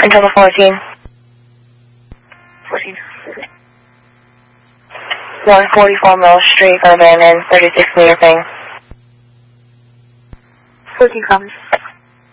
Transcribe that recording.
Tunnel 14. 14. 144 Mill Street, Urbana, 36 meter thing. 14 comments.